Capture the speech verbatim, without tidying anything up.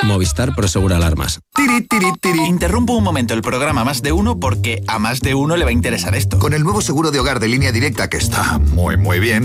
Movistar Prosegur Alarmas. Tiri, tiri, tiri. Interrumpo un momento el programa Más de Uno porque a más de uno le va a interesar esto. Con el nuevo seguro de hogar de Línea Directa, que está muy, muy bien,